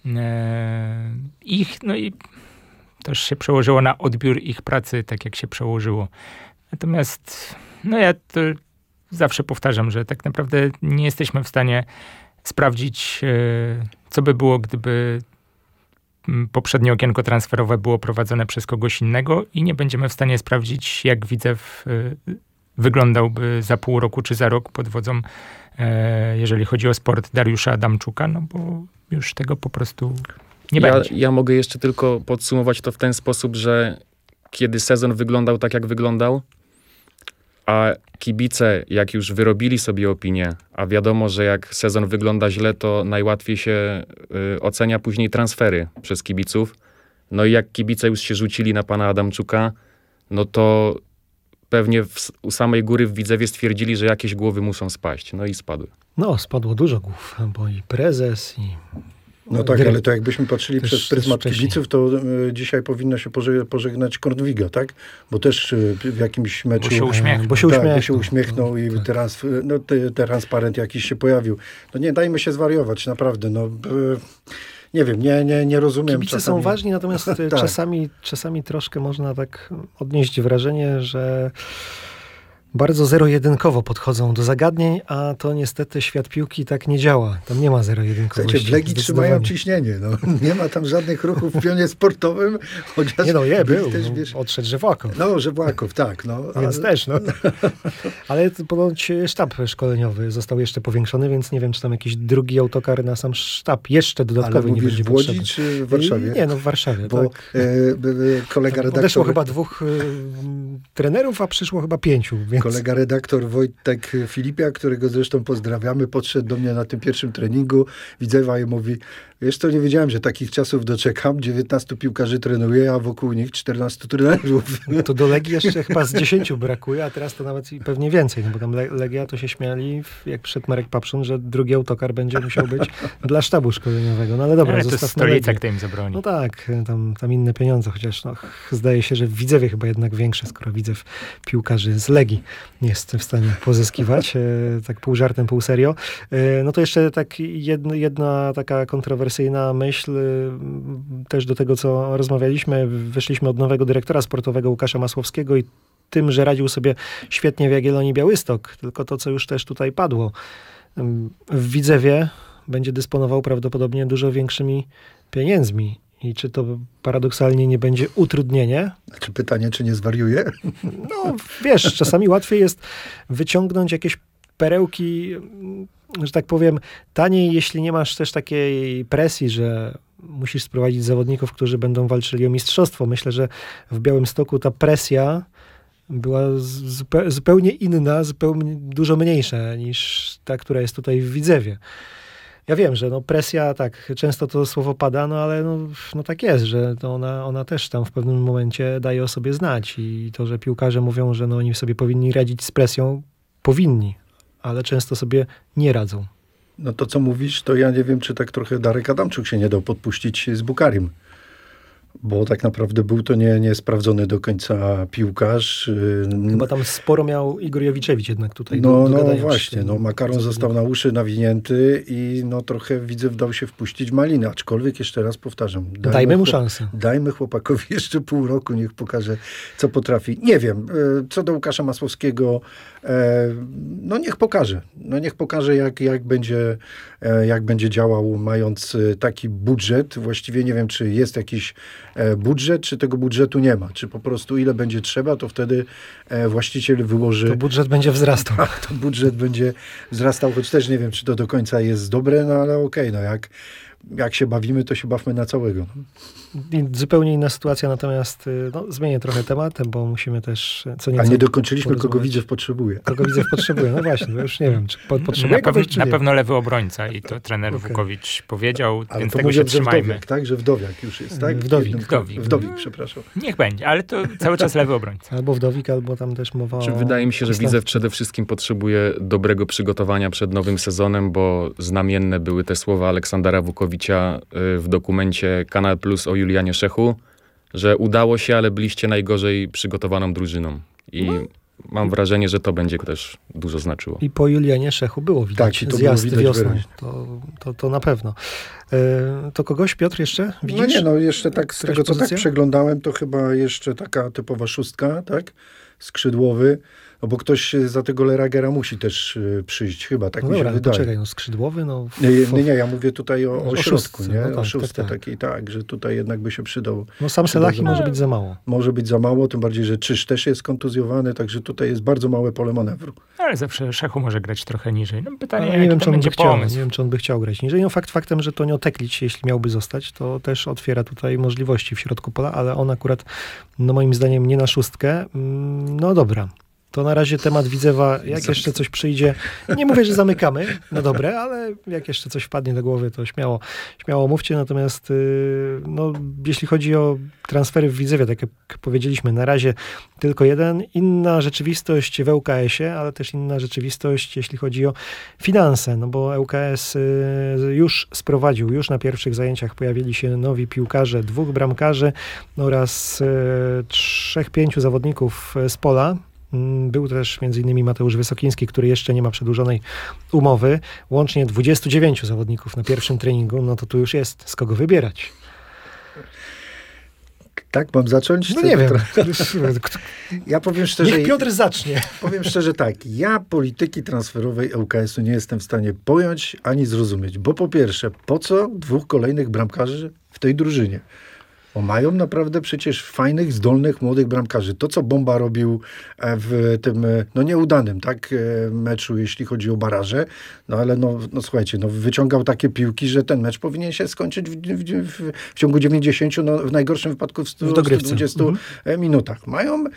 ich, no i też się przełożyło na odbiór ich pracy, tak jak się przełożyło. Natomiast ja to zawsze powtarzam, że tak naprawdę nie jesteśmy w stanie sprawdzić, co by było, gdyby poprzednie okienko transferowe było prowadzone przez kogoś innego i nie będziemy w stanie sprawdzić, jak Widzew wyglądałby za pół roku czy za rok pod wodzą, jeżeli chodzi o sport, Dariusza Adamczuka, no bo już tego po prostu nie będzie. Ja mogę jeszcze tylko podsumować to w ten sposób, że kiedy sezon wyglądał tak, jak wyglądał, a kibice, jak już wyrobili sobie opinię, a wiadomo, że jak sezon wygląda źle, to najłatwiej się ocenia później transfery przez kibiców. No i jak kibice już się rzucili na pana Adamczuka, no to pewnie u samej góry w Widzewie stwierdzili, że jakieś głowy muszą spaść. No i spadły. No, spadło dużo głów, bo i prezes, i No tak, ale to jakbyśmy patrzyli przez pryzmat kibiców, to dzisiaj powinno się pożegnać Kornwiga, tak? Bo też w jakimś meczu... Bo się uśmiechnął i transparent jakiś się pojawił. No nie dajmy się zwariować, naprawdę. No, nie wiem, nie rozumiem. Kibice są ważni, natomiast czasami troszkę można tak odnieść wrażenie, że bardzo zero-jedynkowo podchodzą do zagadnień, a to niestety świat piłki tak nie działa. Tam nie ma zero-jedynkowości. Słuchajcie, w Legii trzymają ciśnienie. No. Nie ma tam żadnych ruchów w pionie sportowym. Chociaż był. Też, odszedł Żewłakow. No, Żewłakow, tak. No, więc też, no. Ale ponoć sztab szkoleniowy został jeszcze powiększony, więc nie wiem, czy tam jakiś drugi autokar na sam sztab jeszcze dodatkowy nie będzie w Łodzi czy w Warszawie? Nie, no w Warszawie. Bo kolega redaktor... Odeszło chyba 2 trenerów, a przyszło chyba 5. Więc... Kolega redaktor Wojtek Filipia, którego zresztą pozdrawiamy, podszedł do mnie na tym pierwszym treningu Widzewa i mówi: wiesz co, nie wiedziałem, że takich czasów doczekam. 19 piłkarzy trenuje, a wokół nich 14 trenerów. No to do Legii jeszcze chyba z 10 brakuje, a teraz to nawet pewnie więcej, no bo tam Legia to się śmiali, jak przyszedł Marek Papszun, że drugi autokar będzie musiał być dla sztabu szkoleniowego. No ale dobra, to jest stolica, kto im zabroni. No tak, tam inne pieniądze, chociaż zdaje się, że w Widzewie chyba jednak większe, skoro Widzew piłkarzy z Legii nie jest w stanie pozyskiwać, tak pół żartem, pół serio. No to jeszcze tak jedna taka kontrowersyjna myśl, też do tego, co rozmawialiśmy. Wyszliśmy od nowego dyrektora sportowego Łukasza Masłowskiego i tym, że radził sobie świetnie w Jagiellonii Białystok, tylko to, co już też tutaj padło. W Widzewie będzie dysponował prawdopodobnie dużo większymi pieniędzmi. I czy to paradoksalnie nie będzie utrudnienie? Znaczy pytanie, czy nie zwariuje? No wiesz, czasami łatwiej jest wyciągnąć jakieś perełki, że tak powiem, taniej, jeśli nie masz też takiej presji, że musisz sprowadzić zawodników, którzy będą walczyli o mistrzostwo. Myślę, że w Białymstoku ta presja była zupełnie inna, zupełnie dużo mniejsza niż ta, która jest tutaj w Widzewie. Ja wiem, że presja, tak, często to słowo pada, no ale no tak jest, że to ona też tam w pewnym momencie daje o sobie znać i to, że piłkarze mówią, że oni sobie powinni radzić z presją, powinni, ale często sobie nie radzą. No to co mówisz, to ja nie wiem, czy tak trochę Darek Adamczuk się nie dał podpuścić z Bukarim. Bo tak naprawdę był to niesprawdzony do końca piłkarz. Chyba tam sporo miał Igor Jowiczewicz jednak tutaj. No właśnie, makaron został na uszy nawinięty i trochę Widzew dał się wpuścić w maliny. Aczkolwiek jeszcze raz powtarzam. Dajmy mu szansę. Dajmy chłopakowi jeszcze pół roku, niech pokaże, co potrafi. Nie wiem, co do Łukasza Masłowskiego, niech pokaże. Niech pokaże, jak będzie działał, mając taki budżet. Właściwie nie wiem, czy jest jakiś budżet, czy tego budżetu nie ma. Czy po prostu ile będzie trzeba, to wtedy właściciel wyłoży... To budżet będzie wzrastał. To budżet będzie wzrastał, choć też nie wiem, czy to do końca jest dobre, ale okej, jak się bawimy, to się bawmy na całego. Zupełnie inna sytuacja, natomiast zmienię trochę temat, bo musimy też co nieco... A nie dokończyliśmy, kogo Widzew potrzebuje. Kogo Widzew potrzebuje, no właśnie, już nie wiem, czy potrzebuje kogoś, czy na nie. pewno lewy obrońca i to trener Wukowicz powiedział, ale więc to tego się trzymajmy. Wdowiak, tak? Że Wdowiak już jest, tak? Wdowik, przepraszam. Niech będzie, ale to cały czas lewy obrońca. Albo Wdowik, albo tam też mowa o... Wydaje mi się, że Widzew przede wszystkim potrzebuje dobrego przygotowania przed nowym sezonem, bo znamienne były te słowa Aleksandra Wukowicza w dokumencie Kanal Plus o Julianie Szechu, że udało się, ale byliście najgorzej przygotowaną drużyną. I mam wrażenie, że to będzie też dużo znaczyło. I po Julianie Szechu było widać zjazd wiosną. To na pewno. To kogoś, Piotr, jeszcze widzisz? Jeszcze tak z tego, co tak przeglądałem, to chyba jeszcze taka typowa szóstka, tak? Skrzydłowy. Bo ktoś za tego Leragera musi też przyjść, chyba, tak mi się wydaje. Poczekaj, skrzydłowy, Nie, ja mówię tutaj o środku, nie? O szóstce takiej, że tutaj jednak by się przydał. Sam Selahi może być za mało. Może być za mało, tym bardziej, że Czyż też jest kontuzjowany, także tutaj jest bardzo małe pole manewru. Ale zawsze Szechu może grać trochę niżej. Pytanie, nie wiem, czy on by chciał. Nie wiem, czy on by chciał grać niżej. Faktem, że Tonio Teklić, jeśli miałby zostać, to też otwiera tutaj możliwości w środku pola, ale on akurat, moim zdaniem, nie na szóstkę. Dobra. To na razie temat Widzewa, jak jeszcze coś przyjdzie, nie mówię, że zamykamy na dobre, ale jak jeszcze coś wpadnie do głowy, to śmiało mówcie. Natomiast no, jeśli chodzi o transfery w Widzewie, tak jak powiedzieliśmy, na razie tylko jeden. Inna rzeczywistość w ŁKS-ie, ale też inna rzeczywistość, jeśli chodzi o finanse, no bo ŁKS już sprowadził, już na pierwszych zajęciach pojawili się nowi piłkarze, 2 bramkarzy oraz 3-5 zawodników z pola. Był też m.in. Mateusz Wysokiński, który jeszcze nie ma przedłużonej umowy. Łącznie 29 zawodników na pierwszym treningu, no to tu już jest z kogo wybierać. Tak, mam zacząć? No nie wiem. Ja powiem szczerze... Niech Piotr zacznie. Powiem szczerze tak, ja polityki transferowej ŁKS-u nie jestem w stanie pojąć ani zrozumieć, bo po pierwsze, po co 2 kolejnych bramkarzy w tej drużynie? Bo mają naprawdę przecież fajnych, zdolnych, młodych bramkarzy. To, co Bomba robił w tym, no nieudanym, tak, meczu, jeśli chodzi o baraże, no ale no słuchajcie, no wyciągał takie piłki, że ten mecz powinien się skończyć w ciągu 90, no w najgorszym wypadku w 120 minutach.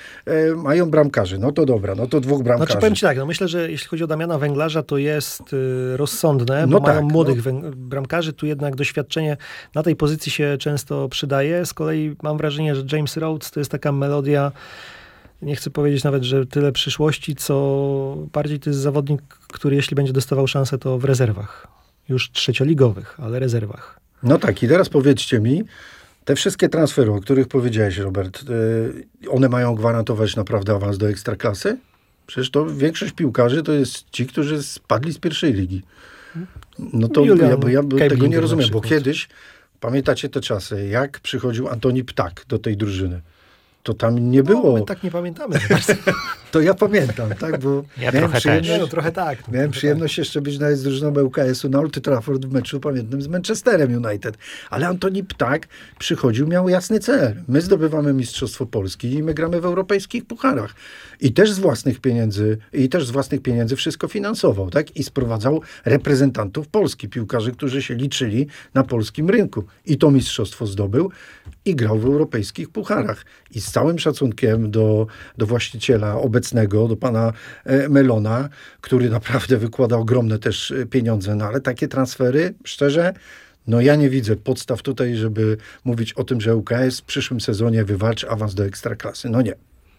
Mają bramkarzy, no to dobra, no to 2 bramkarzy. Znaczy powiem ci tak, no myślę, że jeśli chodzi o Damiana Węglarza, to jest rozsądne, bo mają młodych bramkarzy, tu jednak doświadczenie na tej pozycji się często przydaje. Z kolei mam wrażenie, że James Rhodes to jest taka melodia, nie chcę powiedzieć nawet, że tyle przyszłości, co bardziej to jest zawodnik, który jeśli będzie dostawał szansę, to w rezerwach. Już trzecioligowych, ale rezerwach. No tak, i teraz powiedzcie mi, te wszystkie transfery, o których powiedziałeś, Robert, one mają gwarantować naprawdę awans do Ekstraklasy? Przecież to większość piłkarzy to jest ci, którzy spadli z pierwszej ligi. No to ja tego nie rozumiem, bo kiedyś pamiętacie te czasy, jak przychodził Antoni Ptak do tej drużyny? To tam nie było... My tak nie pamiętamy. To ja pamiętam, tak? Bo ja trochę też. Trochę tak. Miałem przyjemność jeszcze być nawet z drużyną ŁKS-u na Old Trafford w meczu pamiętnym z Manchesterem United. Ale Antoni Ptak przychodził, miał jasny cel. My zdobywamy Mistrzostwo Polski i my gramy w europejskich pucharach. I też z własnych pieniędzy wszystko finansował, tak? I sprowadzał reprezentantów Polski, piłkarzy, którzy się liczyli na polskim rynku. I to mistrzostwo zdobył i grał w europejskich pucharach. I z całym szacunkiem do właściciela obecnego, do pana Melona, który naprawdę wykłada ogromne też pieniądze, no ale takie transfery, szczerze, no ja nie widzę podstaw tutaj, żeby mówić o tym, że ŁKS w przyszłym sezonie wywalczy awans do Ekstraklasy. No nie.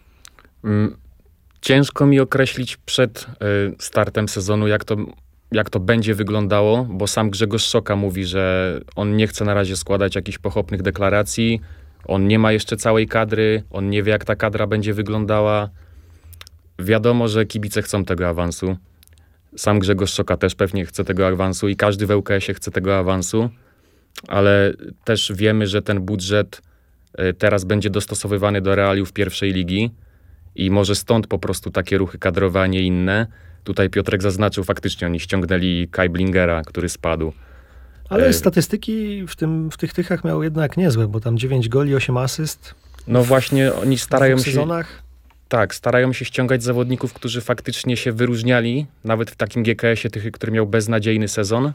Ciężko mi określić przed startem sezonu, jak to będzie wyglądało, bo sam Grzegorz Szoka mówi, że on nie chce na razie składać jakichś pochopnych deklaracji, on nie ma jeszcze całej kadry, on nie wie, jak ta kadra będzie wyglądała. Wiadomo, że kibice chcą tego awansu. Sam Grzegorz Szoka też pewnie chce tego awansu i każdy w ŁKS-ie chce tego awansu, ale też wiemy, że ten budżet teraz będzie dostosowywany do realiów pierwszej ligi i może stąd po prostu takie ruchy kadrowe, a nie inne. Tutaj Piotrek zaznaczył, faktycznie oni ściągnęli Kai Blingera, który spadł. Ale statystyki w tych tychach miał jednak niezłe, bo tam 9 goli, 8 asyst. No właśnie, oni starają się... sezonach. Tak, starają się ściągać zawodników, którzy faktycznie się wyróżniali, nawet w takim GKS-ie, który miał beznadziejny sezon.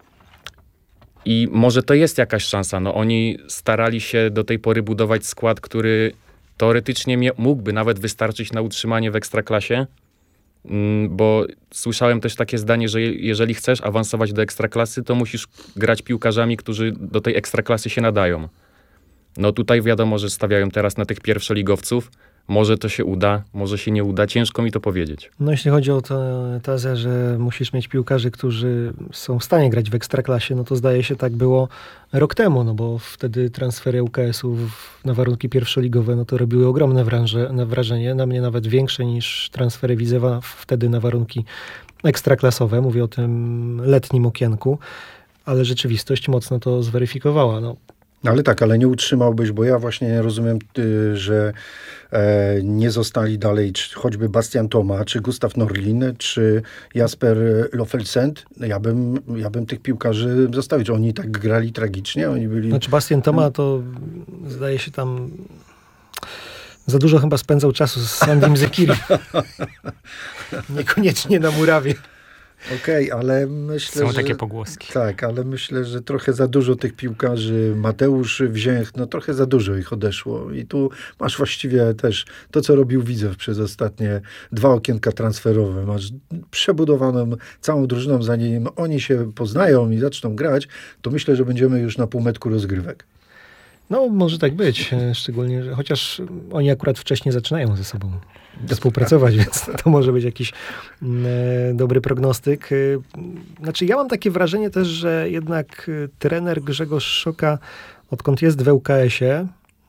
I może to jest jakaś szansa. No oni starali się do tej pory budować skład, który teoretycznie mógłby nawet wystarczyć na utrzymanie w Ekstraklasie, bo słyszałem też takie zdanie, że jeżeli chcesz awansować do Ekstraklasy, to musisz grać piłkarzami, którzy do tej Ekstraklasy się nadają. No tutaj wiadomo, że stawiają teraz na tych pierwszoligowców. Może to się uda, może się nie uda. Ciężko mi to powiedzieć. No jeśli chodzi o tę tezę, że musisz mieć piłkarzy, którzy są w stanie grać w Ekstraklasie, no to zdaje się tak było rok temu, no bo wtedy transfery ŁKS-ów na warunki pierwszoligowe, no to robiły ogromne wrażenie, na mnie nawet większe niż transfery Widzewa wtedy na warunki ekstraklasowe. Mówię o tym letnim okienku, ale rzeczywistość mocno to zweryfikowała. No. Ale tak, ale nie utrzymałbyś, bo ja właśnie nie rozumiem, że nie zostali dalej choćby Bastian Thoma, czy Gustav Norlin, czy Jasper Lofelsend. Ja bym tych piłkarzy zostawił. Oni tak grali tragicznie, oni byli... Znaczy Bastian Thoma to zdaje się tam za dużo chyba spędzał czasu z Sandim Zekiri. Niekoniecznie na murawie. Okej, ale myślę, Są takie pogłoski. Tak, ale myślę, że trochę za dużo tych piłkarzy, Mateusz Wzięch, no trochę za dużo ich odeszło. I tu masz właściwie też to, co robił Widzew przez ostatnie 2 okienka transferowe. Masz przebudowaną całą drużyną, zanim oni się poznają i zaczną grać, to myślę, że będziemy już na półmetku rozgrywek. No, może tak być, szczególnie, że chociaż oni akurat wcześniej zaczynają ze sobą współpracować, więc to może być jakiś dobry prognostyk. Znaczy, ja mam takie wrażenie też, że jednak trener Grzegorz Szoka, odkąd jest w ŁKS-ie,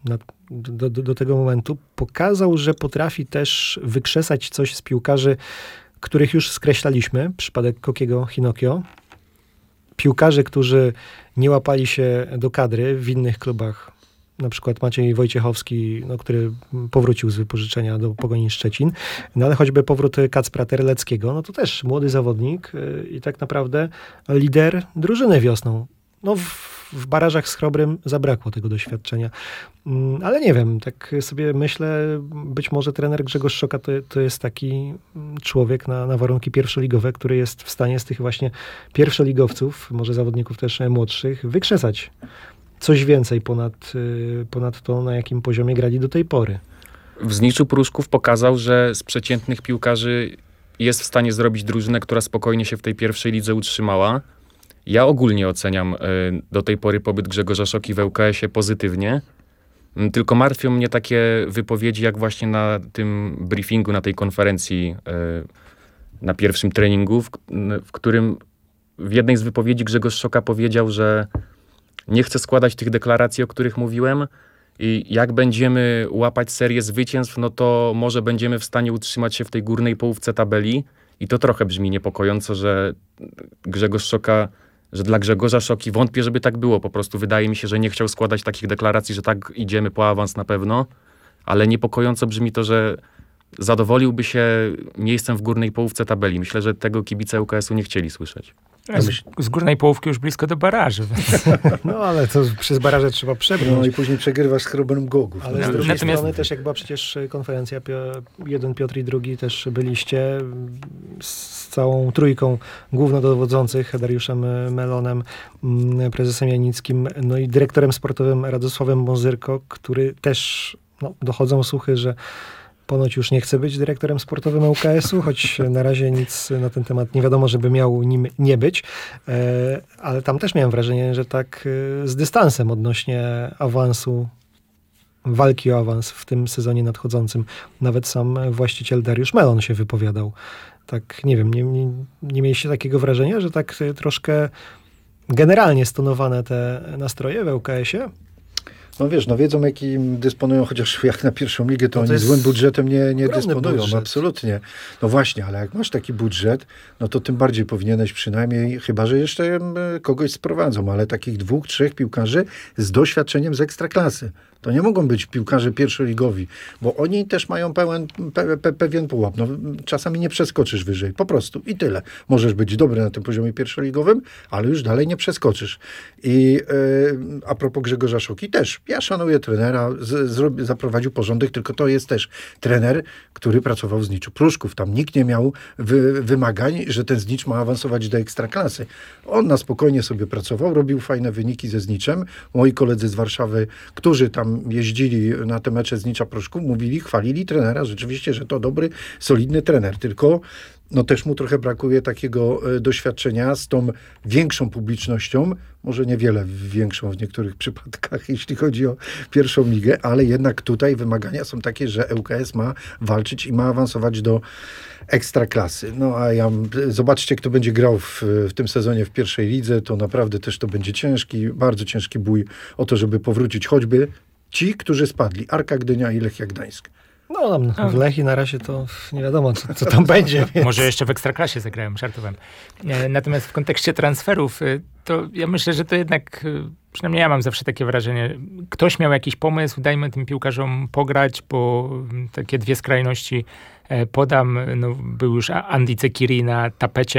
do tego momentu, pokazał, że potrafi też wykrzesać coś z piłkarzy, których już skreślaliśmy. Przypadek Kokiego Hinokio. Piłkarzy, którzy nie łapali się do kadry w innych klubach. Na przykład Maciej Wojciechowski, który powrócił z wypożyczenia do Pogoni Szczecin. No ale choćby powrót Kacpra Terleckiego, no to też młody zawodnik i tak naprawdę lider drużyny wiosną. No w barażach z Chrobrym zabrakło tego doświadczenia. Ale nie wiem, tak sobie myślę, być może trener Grzegorz Szoka to jest taki człowiek na warunki pierwszoligowe, który jest w stanie z tych właśnie pierwszoligowców, może zawodników też młodszych, wykrzesać coś więcej ponad to, na jakim poziomie grali do tej pory. W Zniczu Pruszków pokazał, że z przeciętnych piłkarzy jest w stanie zrobić drużynę, która spokojnie się w tej pierwszej lidze utrzymała. Ja ogólnie oceniam do tej pory pobyt Grzegorza Szoki w ŁKS-ie pozytywnie. Tylko martwią mnie takie wypowiedzi, jak właśnie na tym briefingu, na tej konferencji, na pierwszym treningu, w którym w jednej z wypowiedzi Grzegorz Szoka powiedział, że nie chce składać tych deklaracji, o których mówiłem, i jak będziemy łapać serię zwycięstw, no to może będziemy w stanie utrzymać się w tej górnej połówce tabeli. I to trochę brzmi niepokojąco, że dla Grzegorza Szoki, wątpię, żeby tak było. Po prostu wydaje mi się, że nie chciał składać takich deklaracji, że tak idziemy po awans na pewno. Ale niepokojąco brzmi to, że zadowoliłby się miejscem w górnej połówce tabeli. Myślę, że tego kibice ŁKS-u nie chcieli słyszeć. Z górnej połówki już blisko do baraży. No ale to przez baraże trzeba przebrnąć. No i później przegrywasz z Chrobrym Głogów. Ale z drugiej strony też jak była przecież konferencja, jeden Piotr i drugi też byliście z całą trójką głównodowodzących, Dariuszem Melonem, prezesem Janickim, no i dyrektorem sportowym Radosławem Mozyrko, który też, dochodzą słuchy, że ponoć już nie chce być dyrektorem sportowym ŁKS-u, choć na razie nic na ten temat nie wiadomo, żeby miał nim nie być. Ale tam też miałem wrażenie, że tak z dystansem odnośnie awansu, walki o awans w tym sezonie nadchodzącym. Nawet sam właściciel Dariusz Melon się wypowiadał. Tak, nie wiem, nie mieliście takiego wrażenia, że tak troszkę generalnie stonowane te nastroje w ŁKS-ie? No wiesz, wiedzą jakim dysponują, chociaż jak na pierwszą ligę, to oni złym budżetem nie dysponują, budżet. Absolutnie. No właśnie, ale jak masz taki budżet, no to tym bardziej powinieneś przynajmniej, chyba że jeszcze kogoś sprowadzą, ale takich 2-3 piłkarzy z doświadczeniem z ekstraklasy. To nie mogą być piłkarze pierwszoligowi, bo oni też mają pewien pułap. Czasami nie przeskoczysz wyżej, po prostu i tyle. Możesz być dobry na tym poziomie pierwszoligowym, ale już dalej nie przeskoczysz. I a propos Grzegorza Szoki też. Ja szanuję trenera, zaprowadził porządek, tylko to jest też trener, który pracował w Zniczu Pruszków. Tam nikt nie miał wymagań, że ten Znicz ma awansować do ekstraklasy. On na spokojnie sobie pracował, robił fajne wyniki ze Zniczem. Moi koledzy z Warszawy, którzy tam jeździli na te mecze Znicza Pruszków, chwalili trenera rzeczywiście, że to dobry, solidny trener. Tylko też mu trochę brakuje takiego doświadczenia z tą większą publicznością, może niewiele większą w niektórych przypadkach, jeśli chodzi o pierwszą ligę, ale jednak tutaj wymagania są takie, że ŁKS ma walczyć i ma awansować do ekstraklasy. Zobaczcie, kto będzie grał w tym sezonie w pierwszej lidze, to naprawdę też to będzie bardzo ciężki bój o to, żeby powrócić choćby ci, którzy spadli. Arka Gdynia i Lechia Gdańsk. W Lechii na razie to nie wiadomo, co tam będzie. Więc... Może jeszcze w Ekstraklasie zagrałem, żartowałem. Natomiast w kontekście transferów, to ja myślę, że to jednak, przynajmniej ja mam zawsze takie wrażenie, ktoś miał jakiś pomysł, dajmy tym piłkarzom pograć, bo takie dwie skrajności podam. Był już Andy Cekiri na tapecie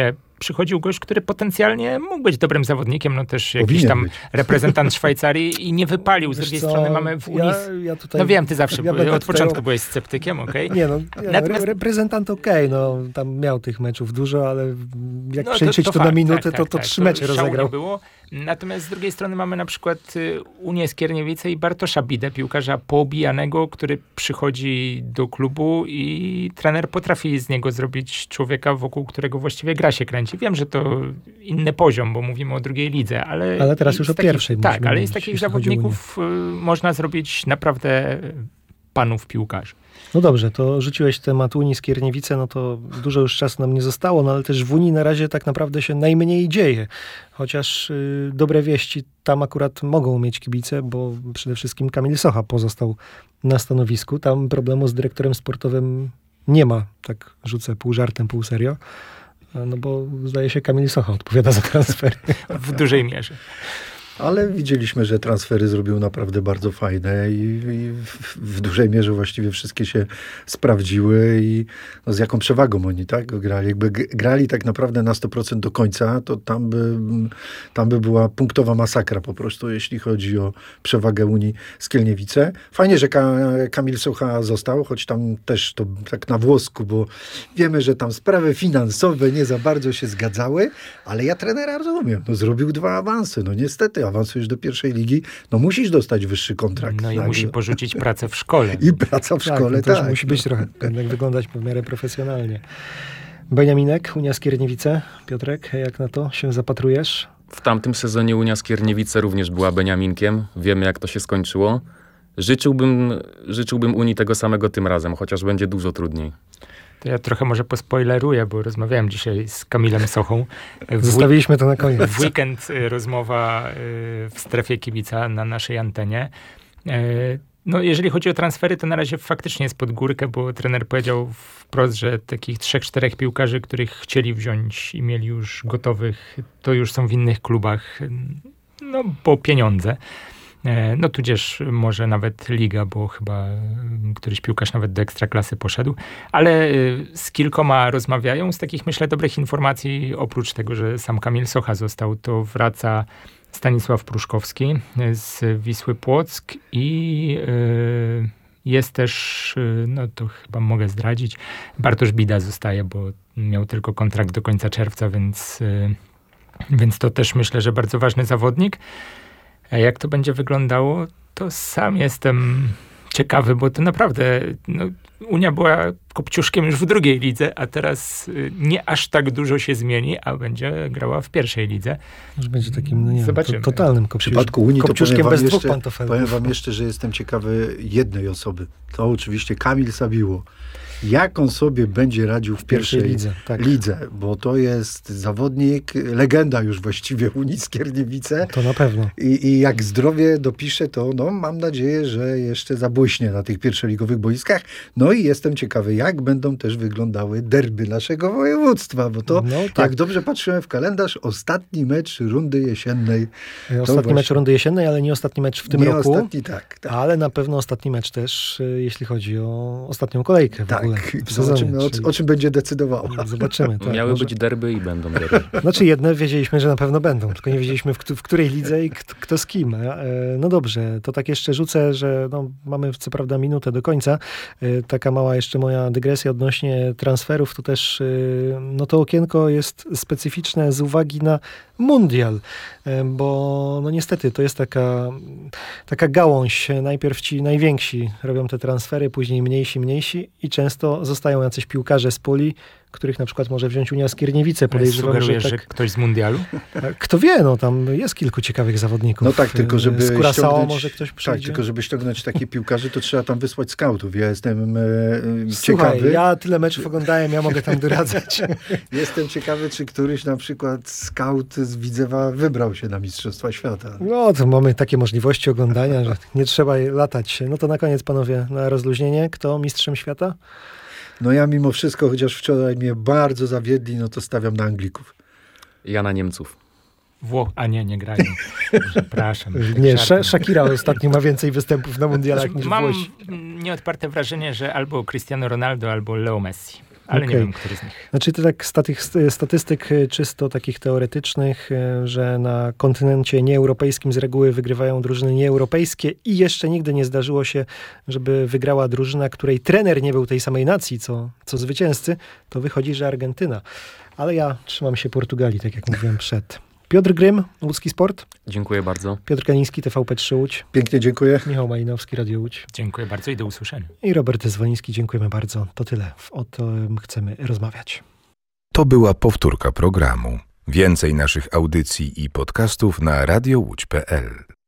przychodził gość, który potencjalnie mógł być dobrym zawodnikiem, no też jakiś tam reprezentant Szwajcarii i nie wypalił. Z drugiej strony mamy w Unii... Ja tutaj, no wiem, ty zawsze od początku byłeś sceptykiem, okej? Nie no, natomiast... reprezentant no tam miał tych meczów dużo, ale jak przeliczyć to na minutę, to 3 mecze rozegrał. Było. Natomiast z drugiej strony mamy na przykład Unię Skierniewice i Bartosza Bidę, piłkarza poobijanego, który przychodzi do klubu i trener potrafi z niego zrobić człowieka, wokół którego właściwie gra się kręci. Wiem, że to inny poziom, bo mówimy o drugiej lidze, ale teraz już o pierwszej. Tak, ale z takich zawodników można zrobić naprawdę panów piłkarzy. No dobrze, to rzuciłeś temat Unii Skierniewice, no to dużo już czasu nam nie zostało, no ale też w Unii na razie tak naprawdę się najmniej dzieje. Chociaż dobre wieści tam akurat mogą mieć kibice, bo przede wszystkim Kamil Socha pozostał na stanowisku. Tam problemu z dyrektorem sportowym nie ma, tak rzucę pół żartem, pół serio. No bo zdaje się Kamil Socha odpowiada za transfery. W dużej mierze. Ale widzieliśmy, że transfery zrobił naprawdę bardzo fajne i w dużej mierze właściwie wszystkie się sprawdziły i z jaką przewagą oni grali. Jakby grali tak naprawdę na 100% do końca, to tam by była punktowa masakra po prostu, jeśli chodzi o przewagę Unii Skierniewice. Fajnie, że Kamil Socha został, choć tam też to tak na włosku, bo wiemy, że tam sprawy finansowe nie za bardzo się zgadzały, ale ja trenera rozumiem. Zrobił 2 awanse. No niestety awansujesz do pierwszej ligi, no musisz dostać wyższy kontrakt. No i musi porzucić pracę w szkole. I praca w szkole, tak. Musi być trochę, jednak wyglądać w miarę profesjonalnie. Beniaminek, Unia Skierniewice. Piotrek, jak na to się zapatrujesz? W tamtym sezonie Unia Skierniewice również była Beniaminkiem. Wiemy, jak to się skończyło. Życzyłbym Unii tego samego tym razem, chociaż będzie dużo trudniej. To ja trochę może pospoileruję, bo rozmawiałem dzisiaj z Kamilem Sochą. Zostawiliśmy to na koniec. W weekend rozmowa w strefie kibica na naszej antenie. No, jeżeli chodzi o transfery, to na razie faktycznie jest pod górkę, bo trener powiedział wprost, że takich 3-4 piłkarzy, których chcieli wziąć i mieli już gotowych, to już są w innych klubach, no bo pieniądze. No tudzież może nawet liga, bo chyba któryś piłkarz nawet do Ekstraklasy poszedł. Ale z kilkoma rozmawiają. Z takich, myślę, dobrych informacji, oprócz tego, że sam Kamil Socha został, to wraca Stanisław Pruszkowski z Wisły Płock i jest też, no to chyba mogę zdradzić, Bartosz Bida zostaje, bo miał tylko kontrakt do końca czerwca, więc to też myślę, że bardzo ważny zawodnik. A jak to będzie wyglądało, to sam jestem ciekawy, bo to naprawdę Unia była kopciuszkiem już w drugiej lidze, a teraz nie aż tak dużo się zmieni, a będzie grała w pierwszej lidze. Może będzie takim totalnym kopciuszkiem. W przypadku Unii kopciuszkiem bez 2 pantofelów. Powiem wam jeszcze, że jestem ciekawy jednej osoby. To oczywiście Kamil Sabiło. Jak on sobie będzie radził w pierwszej lidze, bo to jest zawodnik, legenda już właściwie Unii Skierniewice. To na pewno. I jak zdrowie dopisze, to mam nadzieję, że jeszcze zabłyśnie na tych pierwszoligowych boiskach. No i jestem ciekawy, jak będą też wyglądały derby naszego województwa, bo to, jak dobrze patrzyłem w kalendarz, ostatni mecz rundy jesiennej. Ostatni mecz rundy jesiennej, ale nie ostatni mecz w tym roku. Nie ostatni, tak. Ale na pewno ostatni mecz też, jeśli chodzi o ostatnią kolejkę w ogóle. Zobaczymy, o czym będzie decydowało. Zobaczymy. Tak, Miały być derby i będą derby. Znaczy jedne wiedzieliśmy, że na pewno będą, tylko nie wiedzieliśmy w której lidze i kto z kim. No dobrze, to tak jeszcze rzucę, że mamy co prawda minutę do końca. Taka mała jeszcze moja dygresja odnośnie transferów, to też to okienko jest specyficzne z uwagi na mundial, bo niestety to jest taka gałąź. Najpierw ci najwięksi robią te transfery, później mniejsi i często zostają jacyś piłkarze z puli, których na przykład może wziąć Unia Skierniewice. Podejrzewam, że ktoś z mundialu? Kto wie, tam jest kilku ciekawych zawodników. No tak, tylko żeby z Curaçao może ktoś przyjdzie. Tak, tylko żeby ściągnąć takich piłkarzy, to trzeba tam wysłać skautów. Ja jestem Słuchaj, ciekawy. ja tyle meczów oglądałem, ja mogę tam doradzać. Jestem ciekawy, czy któryś na przykład skaut z Widzewa wybrał się na Mistrzostwa Świata. No, to mamy takie możliwości oglądania, że nie trzeba latać. No to na koniec, panowie, na rozluźnienie. Kto mistrzem świata? No ja mimo wszystko, chociaż wczoraj mnie bardzo zawiedli, to stawiam na Anglików. Ja na Niemców. Nie grają. Przepraszam. Nie, Shakira ostatnio ma więcej występów na mundialach niż Mam Włosi. nieodparte wrażenie, że albo Cristiano Ronaldo, albo Leo Messi. ale nie wiem, który z nich. Znaczy to tak z tych statystyk czysto takich teoretycznych, że na kontynencie nieeuropejskim z reguły wygrywają drużyny nieeuropejskie i jeszcze nigdy nie zdarzyło się, żeby wygrała drużyna, której trener nie był tej samej nacji, co zwycięzcy, to wychodzi, że Argentyna. Ale ja trzymam się Portugalii, tak jak mówiłem przed. Piotr Grym, Łódzki Sport. Dziękuję bardzo. Piotr Kaniński, TVP3 Łódź. Pięknie dziękuję. Michał Malinowski, Radio Łódź. Dziękuję bardzo i do usłyszenia. I Robert Zwoliński, dziękujemy bardzo. To tyle. O tym chcemy rozmawiać. To była powtórka programu. Więcej naszych audycji i podcastów na radiołódź.pl.